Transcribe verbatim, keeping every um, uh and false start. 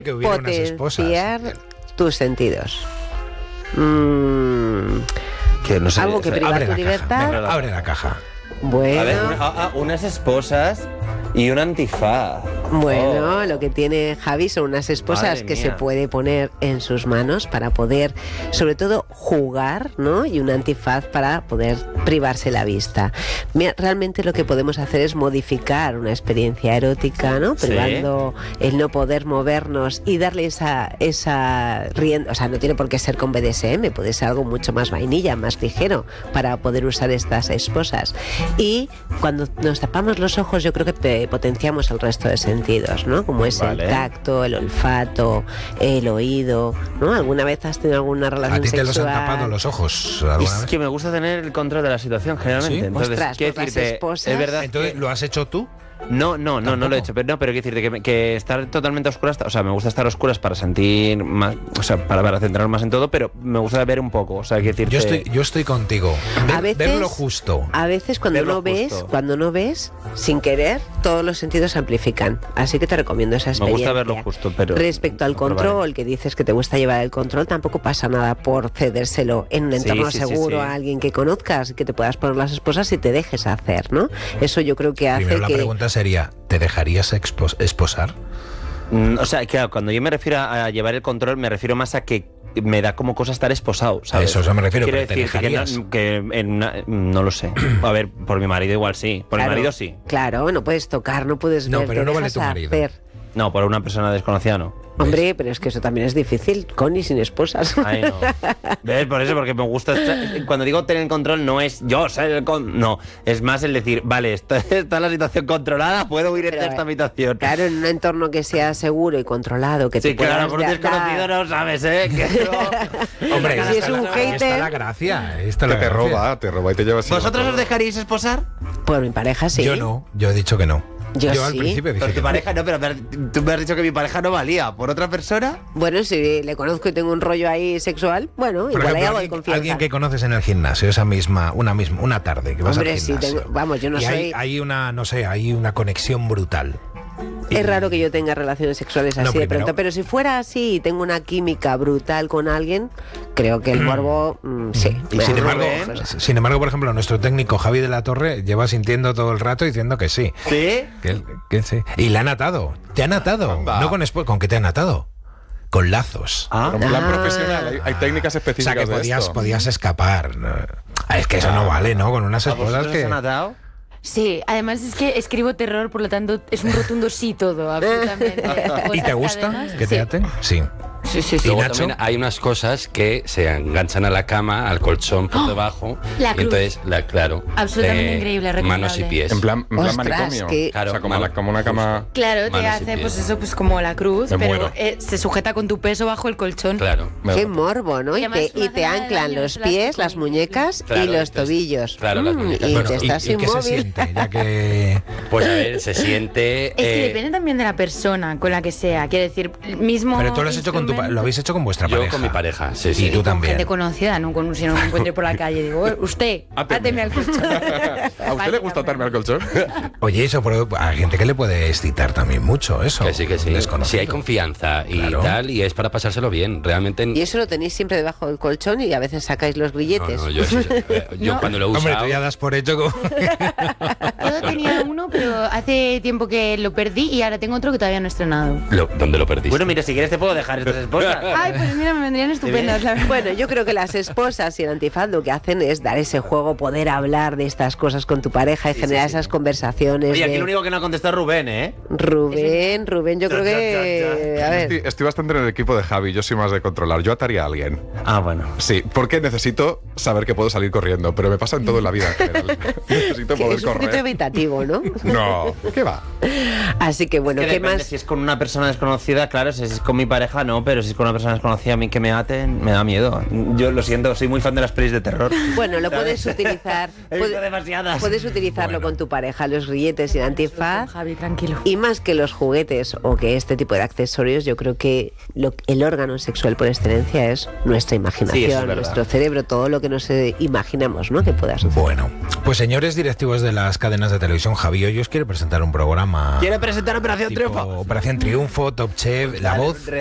Que hubiera unas esposas. Potenciar tus sentidos. Mm, que no sé, algo que priva abre tu la libertad. caja. Venga, abre la caja. Bueno. A ver, una- a- a- unas esposas y un antifaz. Bueno, Oh. lo que tiene Javi son unas esposas Madre que mía. se puede poner en sus manos para poder, sobre todo, jugar, ¿no? Y un antifaz para poder privarse la vista. Mira, realmente lo que podemos hacer es modificar una experiencia erótica, ¿no? Sí. Privando el no poder movernos y darle esa, esa rienda. O sea, no tiene por qué ser con B D S M, puede ser algo mucho más vainilla, más ligero, para poder usar estas esposas. Y cuando nos tapamos los ojos, yo creo que pe- potenciamos el resto de sentidos, ¿no? Como es Vale. el tacto, el olfato, el oído, ¿no? ¿Alguna vez has tenido alguna relación A ti te sexual? los han tapado los ojos alguna Es vez. que me gusta tener el control de la situación, generalmente. ¿Sí? Entonces, Ostras, quiero pues las decirte, esposas- es verdad. Entonces, que- ¿lo has hecho tú? No, no, no, no lo he hecho, pero no, pero quiero decirte que, me- que estar totalmente a oscuras, o sea, me gusta estar a oscuras para sentir más, o sea, para, para centrarme más en todo, pero me gusta ver un poco, o sea, quiero decirte. Yo estoy, yo estoy contigo. Ver, A veces- ver lo justo. A veces cuando Verlo no ves, justo. cuando no ves, sin querer, todos los sentidos se amplifican. Así que te recomiendo esa Me experiencia. gusta verlo justo, pero Respecto al lo probaré. control, que dices que te gusta llevar el control, tampoco pasa nada por cedérselo en un Sí, entorno sí, sí, seguro sí. a alguien que conozcas y que te puedas poner las esposas y te dejes hacer, ¿no? Eso yo creo que hace Primero la que... pregunta sería, ¿te dejarías expos- esposar? Mm, O sea, claro, cuando yo me refiero a, a llevar el control, me refiero más a que me da como cosa estar esposado, ¿sabes? A eso, eso me refiero, Quiero pero ¿te decir que, dejarías? no, que en una- no lo sé. A ver, por mi marido igual sí. Por Claro, mi marido sí. Claro, no puedes tocar, no puedes No, ver, pero te no vale dejas tu marido. hacer. No, por una persona desconocida no. Hombre, pero es que eso también es difícil, con y sin esposas. Ay, no. ¿Ves? Por eso, porque me gusta. estar- Cuando digo tener control, no es yo ser el con. No, es más el decir, vale, está, está la situación controlada, puedo ir Pero, en esta eh, habitación. Claro, en un entorno que sea seguro y controlado, que Sí, te puedas claro, por un dar- desconocido no sabes, ¿eh? Que no. Hombre, Si ahí es está un la- ahí está hater- la gracia. ahí está Que la te gracia. roba, te roba y te lleva. ¿Vosotros os dejaríais esposar? Por mi pareja sí. Yo no, yo he dicho que no. Yo al sí. principio dije Pero que tu no. pareja no, pero me has- tú me has dicho que mi pareja no valía. ¿Por otra persona? Bueno, si le conozco y tengo un rollo ahí sexual, bueno, Por igual ejemplo, hay algo de alguien, confianza. alguien que conoces en el gimnasio, esa misma, una misma, una tarde que vas Hombre, al sí, gimnasio. tengo- vamos, yo no y hay, soy- hay una, no sé, hay una conexión brutal. Es raro que yo tenga relaciones sexuales así No, de primero- pronto, pero si fuera así y tengo una química brutal con alguien, creo que el morbo, mm, sí. Y me sin da embargo, morbo. sin embargo, por ejemplo, nuestro técnico Javi de la Torre lleva sintiendo todo el rato diciendo que sí. ¿Sí? Que él- que él sí. Y le han atado. ¿Te han atado? Anda. No con espo- ¿Con qué te han atado? Con lazos. Ah, En plan Ah. profesional, hay, hay técnicas O sea, específicas que de podías, esto. podías escapar. ¿no? Ah, es que eso no vale, ¿no? Con unas ¿a esposas vosotros os que... han atado? Sí, además es que escribo terror, por lo tanto es un rotundo sí todo, absolutamente. ¿Y te Esas gusta cadenas, que te sí. aten? Sí. Sí, sí, ¿Y sí. Luego Nacho? también hay unas cosas que se enganchan a la cama, al colchón por debajo. La y cruz. entonces, la, claro. Absolutamente de increíble, Manos y recomendable. pies. En plan, en plan Ostras, manicomio. que- O Claro, sea, como, mano- la- como una cama. Claro, te Manos y hace pies. pues eso, pues como la cruz, Me pero muero. eh, se sujeta con tu peso bajo el colchón. Claro. Me- Qué morbo, ¿no? Y Y además te, no y hace te nada de anclan daño, los es pies, elástico las y- muñecas Claro, y los entonces- tobillos. claro, las Mm, muñecas. y Bueno, te ¿y, estás y qué se inmóvil. siente? Ya que... Pues a ver, se siente. Es que eh, depende también de la persona con la que sea. Quiero decir, el mismo. Pero tú lo has hecho con tu pa- instrumento- lo habéis hecho con vuestra yo pareja. con mi pareja, sí, Y sí. tú Con también. gente conocida, no con si no me encuentro por la calle. Digo, "Eh, usted, Áteme". áteme al colchón. ¿A usted le gusta atarme al colchón? Oye, eso pero a gente que le puede excitar también mucho, eso. Que sí, que sí. Desconocido. Si hay confianza y Claro. tal, y es para pasárselo bien. Realmente. Y eso lo tenéis siempre debajo del colchón y a veces sacáis los No, grilletes. no, yo, eh, yo No. cuando lo he Hombre, usado. tú ya das por hecho como... Yo tenía uno, pero hace tiempo que lo perdí y ahora tengo otro que todavía no he estrenado. Lo- ¿Dónde lo perdiste? Bueno, mira, si quieres te puedo dejar estas esposas. Ay, pues mira, me vendrían estupendas, la verdad. Bueno, yo creo que las esposas y el antifaz lo que hacen es dar ese juego, poder hablar de estas cosas con tu pareja y generar esas conversaciones. Oye, aquí de- el único que no ha contestado es Rubén, ¿eh? Rubén, Rubén, yo creo Ya, ya, que... ya, A Sí, ver, estoy bastante en el equipo de Javi, yo soy más de controlar. Yo ataría a alguien. Ah, bueno. Sí, porque necesito saber que puedo salir corriendo, pero me pasa en todo en la vida en general. Necesito que poder es un poquito correr. evitativo, ¿no? No, ¿qué va? Así que bueno, Que ¿qué depende, más? si es con una persona desconocida, claro, si es con mi pareja no, pero si es con una persona desconocida a mí que me aten, me da miedo. Yo lo siento, soy muy fan de las pelis de terror. Bueno, lo ¿Sabes? puedes utilizar. He visto puede- demasiadas. Puedes utilizarlo Bueno. con tu pareja, los grilletes y el antifaz. Javi, tranquilo. Y más que los juguetes o que este tipo de accesorios, yo creo que lo- el órgano sexual por excelencia es nuestra Sí, imaginación, eso es verdad. nuestro cerebro, todo lo que nos eh, imaginamos, ¿no? Que pueda suceder. Bueno, pues señores directivos de las cadenas de televisión, Javi Mario Hoyos quiere presentar un programa. Quiere presentar Operación tipo Triunfo. Operación Triunfo, Top Chef, La Voz.